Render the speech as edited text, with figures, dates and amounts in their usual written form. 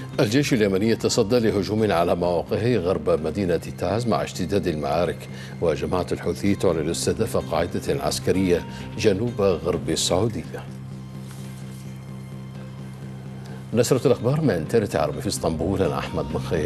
الجيش اليمني يتصدى لهجوم على مواقعه غرب مدينة تعز مع اشتداد المعارك، وجماعة الحوثي تعلن استهداف قاعدة عسكرية جنوب غرب السعودية. نشرة الأخبار من ترت عربي في اسطنبول، أنا أحمد بن خير.